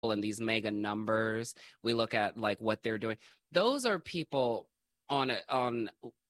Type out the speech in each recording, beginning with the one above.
and these mega numbers. We look at like what they're doing. Those are people on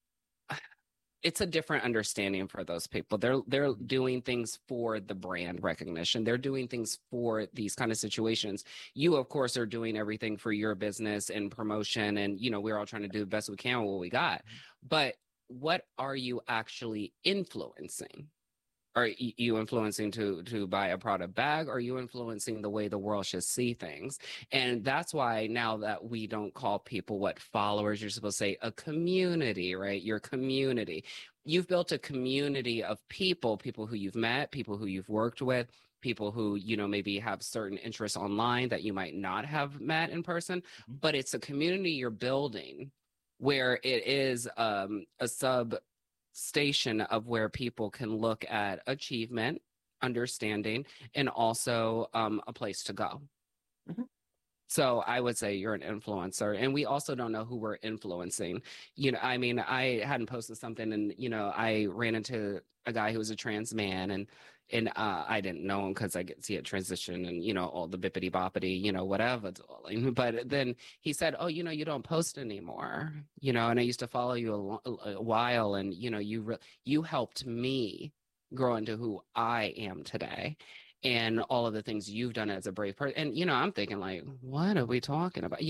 it's a different understanding for those people. They're doing things for the brand recognition. They're doing things for these kind of situations. You, of course, are doing everything for your business and promotion, and we're all trying to do the best we can with what we got. But what are you actually influencing? Are you influencing to buy a product bag? Or are you influencing the way the world should see things? And that's why now that we don't call people what followers, you're supposed to say a community, right? Your community. You've built a community of people who you've met, people who you've worked with, people who, maybe have certain interests online that you might not have met in person, but it's a community you're building where it is a sub station of where people can look at achievement, understanding, and also a place to go. Mhm. So I would say you're an influencer, and we also don't know who we're influencing. I mean, I hadn't posted something, and I ran into a guy who was a trans man, and I didn't know him because I could see a transition and all the bippity boppity, whatever. But then he said, "Oh, you don't post anymore, and I used to follow you a while, and you helped me grow into who I am today." And all of the things you've done as a brave person. And I'm thinking like, what are we talking about?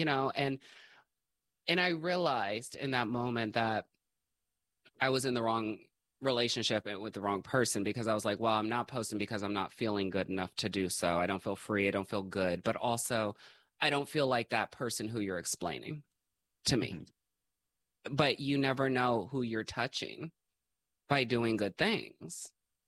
And I realized in that moment that I was in the wrong relationship and with the wrong person because I was like, well, I'm not posting because I'm not feeling good enough to do so. I don't feel free, I don't feel good, but also I don't feel like that person who you're explaining to me. Mhm. But you never know who you're touching by doing good things.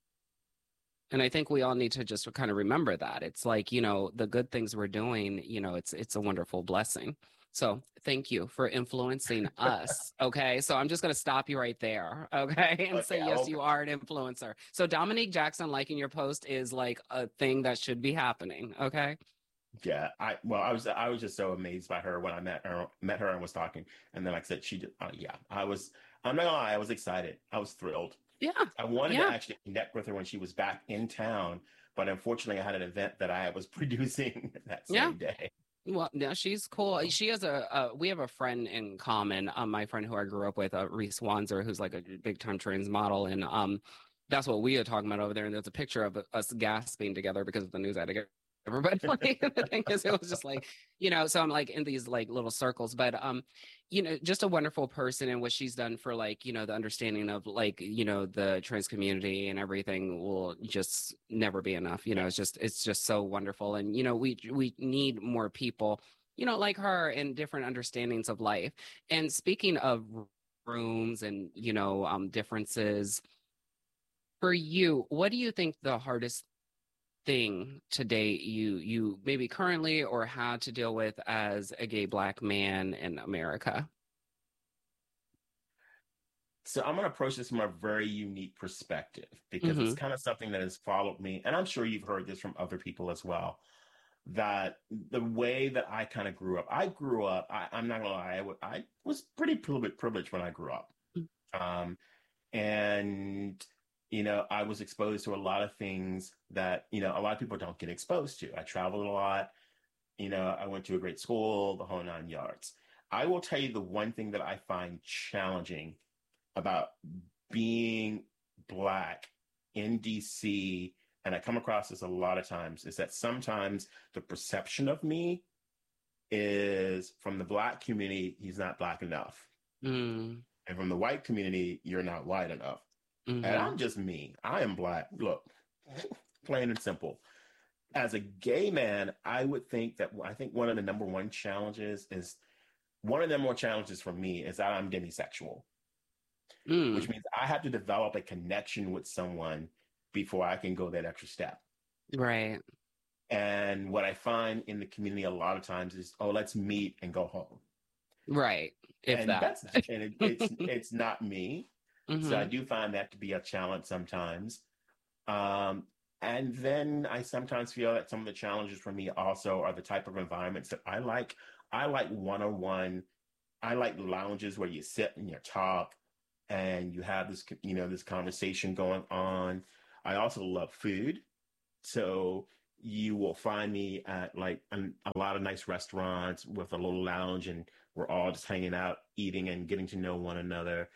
And I think we all need to just kind of remember that. It's like, the good things we're doing, it's a wonderful blessing. So thank you for influencing us. Okay. So I'm just going to stop you right there. Okay. And say, Okay, yes, well, you are an influencer. So Dominique Jackson liking your post is like a thing that should be happening. Okay. yeah, I was just so amazed by her when I met her and was talking, and then like I said, she did, yeah, I'm not gonna lie, I was excited, I was thrilled. Yeah. I wanted to Yeah. actually connect with her when she was back in town, but unfortunately, I had an event that I was producing that Yeah. same day. Well, no, she's cool. She has we have a friend in common. My friend who I grew up with, Reese Wanzer, who's like a big time trans model, and that's what we are talking about over there. And there's a picture of us gasping together because of the news I had to get. But like, the thing is, it was just like, so I'm like in these like little circles, but just a wonderful person and what she's done for like, the understanding of like, the trans community and everything will just never be enough. It's just so wonderful. And we need more people, like her and different understandings of life. And speaking of rooms and differences, for you, what do you think the hardest thing to date you maybe currently or had to deal with as a gay black man in America? So I'm going to approach this from a very unique perspective because it's Hmm. kind of something that has followed me, and I'm sure you've heard this from other people as well. That the way that I kind of grew up, I'm not gonna lie, I was pretty privileged when I grew up. Um, and I was exposed to a lot of things that a lot of people don't get exposed to. I traveled a lot. I went to a great school, the whole nine yards. I will tell you the one thing that I find challenging about being black in DC, and I come across this a lot of times, is that sometimes the perception of me is from the black community, he's not black enough. Mm. And from the white community, you're not white enough. And Hmm. I'm just me. I am black. Look, plain and simple. As a gay man, I think one of the number one challenges is one of the more challenges for me is that I'm demisexual, which Mm. means I have to develop a connection with someone before I can go that extra step. Right. And what I find in the community a lot of times is, oh, let's meet and go home. Right. If And that. it's not me. So I Hmm. do find that to be a challenge sometimes. Um, and then I sometimes feel that some of the challenges for me also are the type of environments that I like. I like one-on-one. I like lounges where you sit and you talk and you have this conversation going on. I also love food. So, you will find me at like a lot of nice restaurants with a little lounge, and we're all just hanging out, eating, and getting to know one another.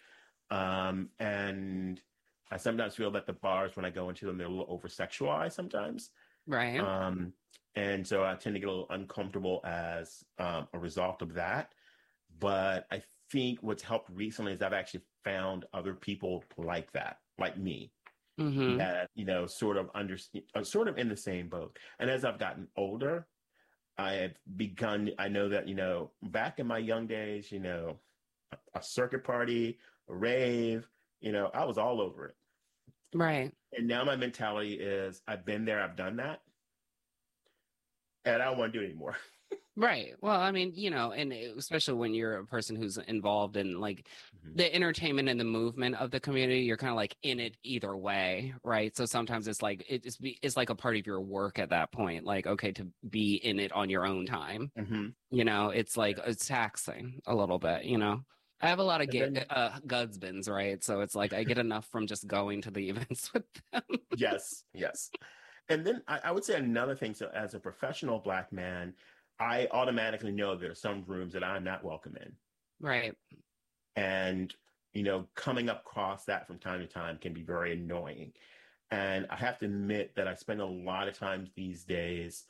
And I sometimes feel that the bars, when I go into them, they're a little over sexualized sometimes. Right. Um, and so I tend to get a little uncomfortable as a result of that. But I think what's helped recently is I've actually found other people like that, like me, Mm-hmm. that, sort of sort of in the same boat. And as I've gotten older, I have begun, I know that, back in my young days, a circuit party, a rave, I was all over it. Right. And now my mentality is I've been there, I've done that, and I don't want to do it anymore. Right. Well, I mean, and especially when you're a person who's involved in like Mhm. the entertainment and the movement of the community, you're kind of like in it either way, right? So sometimes it's like it's like a part of your work at that point. Like, okay, to be in it on your own time, Mhm. it's like it's taxing a little bit. I have a lot of And then, husbands, right? So it's like I get enough from just going to the events with them. yes, yes. And then I would say another thing. So, as a professional Black man, I automatically know there are some rooms that I'm not welcome in. Right. And, coming up across that from time to time can be very annoying. And I have to admit that I spend a lot of times these days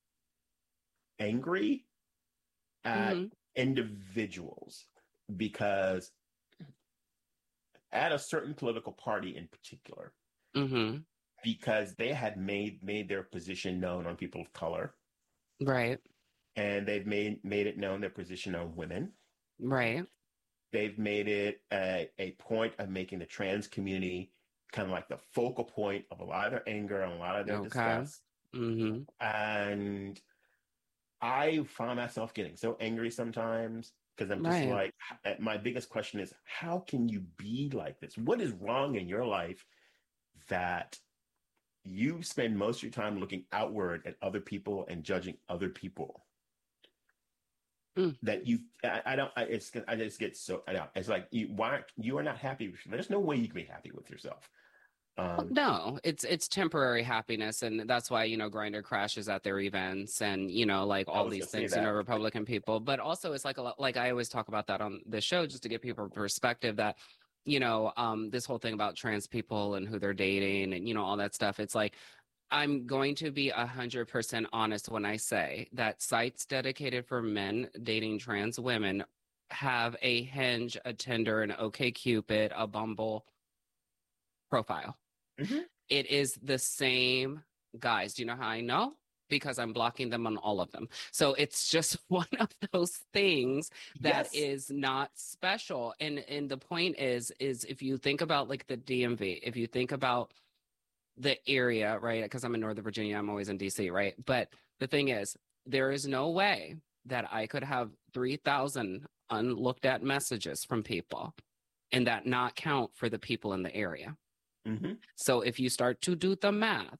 angry at Mm-hmm. individuals because at a certain political party in particular, Mm-hmm. because they had made their position known on people of color, Right. and they've made it known their position on women. Right. They've made it a point of making the trans community kind of like the focal point of a lot of their anger and a lot of their Okay. disgust. Mm-hmm. And I find myself getting so angry sometimes because I'm just Right. like, my biggest question is, how can you be like this? What is wrong in your life that you spend most of your time looking outward at other people and judging other people? Mm. That I don't, I just get so, I know, it's like, you are not happy with, there's no way you can be happy with yourself. Well, Um, no, it's temporary happiness, and that's why Grinder crashes at their events, and like I all was these gonna say things, that. Republican people. But also, it's like a lot, like I always talk about that on the show, just to give people perspective that this whole thing about trans people and who they're dating and all that stuff. It's like I'm going to be 100% honest when I say that sites dedicated for men dating trans women have a Hinge, a Tinder, an OkCupid, a Bumble profile. Mhm. It is the same guys. Do you know how I know? Because I'm blocking them on all of them. So it's just one of those things that Yes. is not special. And the point is if you think about like the DMV, if you think about the area, right? Because I'm in Northern Virginia, I'm always in DC, right? But the thing is, there is no way that I could have 3,000 unlooked at messages from people and that not count for the people in the area. Hmm. So if you start to do the math,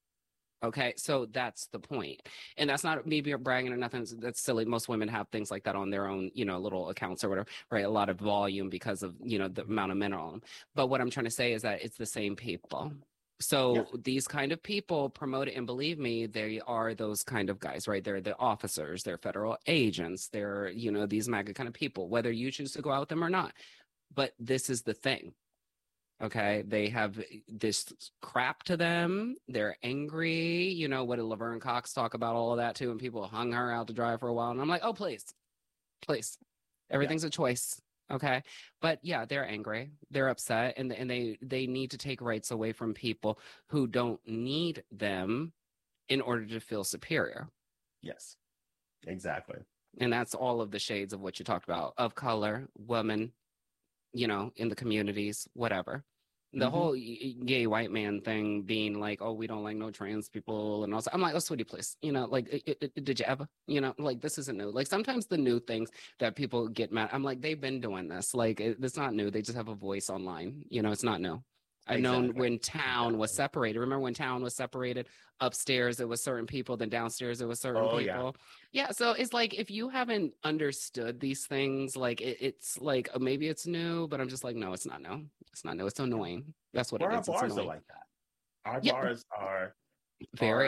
okay, so that's the point. And that's not me bragging or nothing. That's silly. Most women have things like that on their own, little accounts or whatever, right? A lot of volume because of, the amount of men on them. But what I'm trying to say is that it's the same people. Yeah. So these kind of people promote it, and believe me, they are those kind of guys, right? They're the officers, they're federal agents, they're, these MAGA kind of people, whether you choose to go out with them or not. But this is the thing. Okay, they have this crap to them. They're angry. What did Laverne Cox talk about all of that too? And people hung her out to dry for a while. And I'm like, oh, please, please. Yeah. Everything's a choice. Okay. But yeah, they're angry. They're upset. And they need to take rights away from people who don't need them in order to feel superior. Yes. Exactly. And that's all of the shades of what you talked about of color, women, in the communities, whatever. The Hmm. whole gay white man thing being like, oh, we don't like no trans people and also I'm like, oh, sweetie, please, like, did you ever, like this isn't new. Like sometimes the new things that people get mad, I'm like, they've been doing this. Like it's not new. They just have a voice online. It's not new. I've known Exactly. when town was Exactly. separated. Remember when town was separated? Upstairs it was certain people, then downstairs it was certain Oh yeah. people. Yeah, so it's like if you haven't understood these things, like it's like maybe it's new, but I'm just like, no, it's not new. It's not new. It's annoying. That's what Or it our is. It's bars are annoying. like that. Our Yeah, bars are very.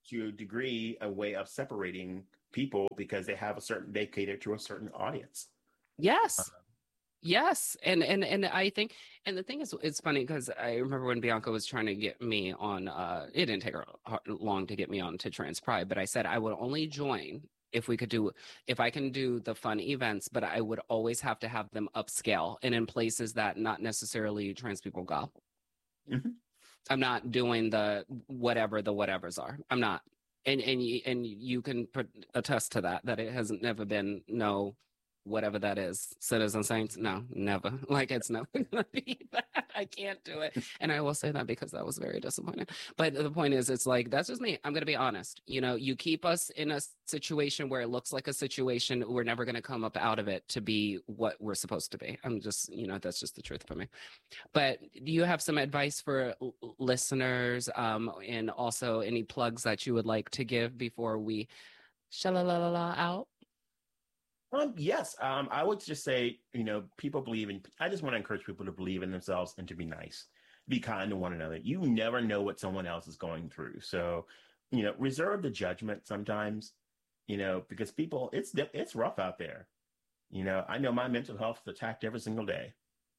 to a degree, a way of separating people because they cater to a certain audience. Yes. Yes. And I think, and the thing is, it's funny because I remember when Bianca was trying to get me on, it didn't take her long to get me on to Trans Pride, but I said I would only join if I can do the fun events, but I would always have to have them upscale and in places that not necessarily trans people go. Mm-hmm. I'm not doing the whatevers are. I'm not. And you can attest to that it hasn't never been no whatever that is. Citizen Saints? No, never. Like it's never gonna be that. I can't do it. And I will say that because that was very disappointing. But the point is, it's like that's just me. I'm gonna be honest. You know, you keep us in a situation where it looks like a situation, we're never gonna come up out of it to be what we're supposed to be. I'm just, that's just the truth for me. But do you have some advice for listeners, and also any plugs that you would like to give before we shalalala out? Yes. I would just say, people I just want to encourage people to believe in themselves and to be nice, be kind to one another. You never know what someone else is going through. So, reserve the judgment sometimes, because people, it's rough out there. I know my mental health is attacked every single day.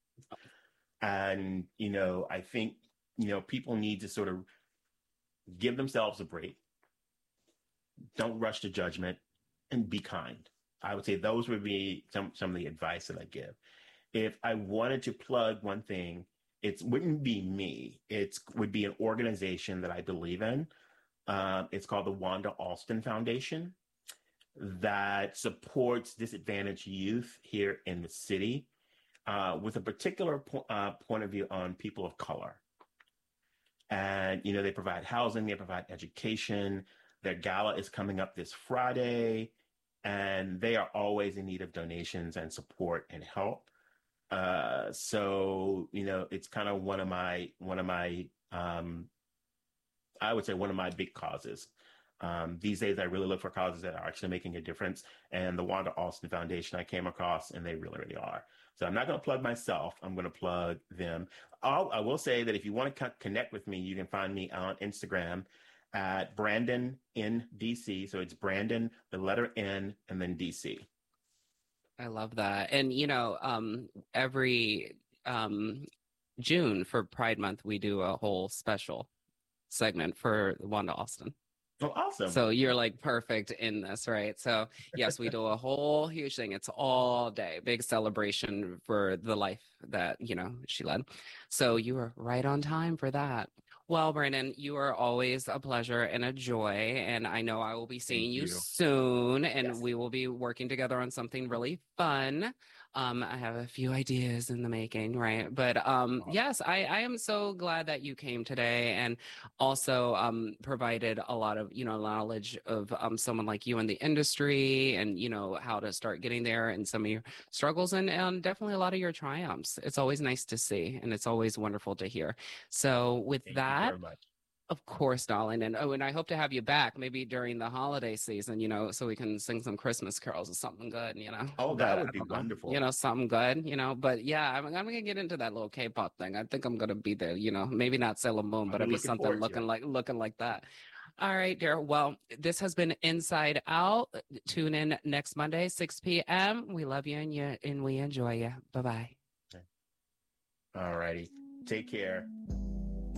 And, I think, people need to sort of give themselves a break. Don't rush to judgment and be kind. I would say those would be some of the advice that I give. If I wanted to plug one thing, it wouldn't be me. It would be an organization that I believe in. It's called the Wanda Alston Foundation that supports disadvantaged youth here in the city with a particular point of view on people of color. And, they provide housing, they provide education. Their gala is coming up this Friday. And they are always in need of donations and support and help. So, it's kind of one of my, I would say one of my big causes. These days, I really look for causes that are actually making a difference. And the Wanda Alston Foundation I came across, and they really, really are. So I'm not going to plug myself. I'm going to plug them. I will say that if you want to connect with me, you can find me on Instagram at Brandon in DC. So it's Brandon, the letter N, and then DC. I love that. And, every June for Pride Month, we do a whole special segment for Wanda Alston. Oh, awesome. So you're like perfect in this, right? So yes, we do a whole huge thing. It's all day, big celebration for the life that, she led. So you were right on time for that. Well, Brandon, you are always a pleasure and a joy. And I know I will be seeing you soon, and yes, we will be working together on something really fun. I have a few ideas in the making, right? But yes, I am so glad that you came today and also provided a lot of, knowledge of someone like you in the industry and, how to start getting there and some of your struggles and definitely a lot of your triumphs. It's always nice to see, and it's always wonderful to hear. So with that, very much. Of course, darling. And I hope to have you back maybe during the holiday season, so we can sing some Christmas carols or something good, Oh, that would be wonderful. Something good, But yeah, I'm going to get into that little K-pop thing. I think I'm going to be there, maybe not Sailor Moon, but it'll be something looking like that. All right, dear. Well, this has been Inside Out. Tune in next Monday, 6 p.m. We love you and we enjoy you. Bye-bye. All righty. Take care.